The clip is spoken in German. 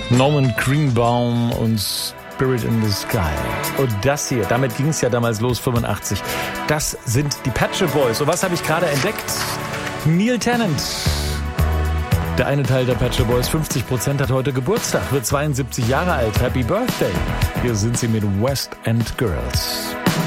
Norman Greenbaum und Spirit in the Sky. Und das hier, damit ging es ja damals los, 85. Das sind die Pet Shop Boys. Und was habe ich gerade entdeckt? Neil Tennant. Der eine Teil der Pet Shop Boys, 50%, hat heute Geburtstag, wird 72 Jahre alt. Happy Birthday. Hier sind sie mit West End Girls.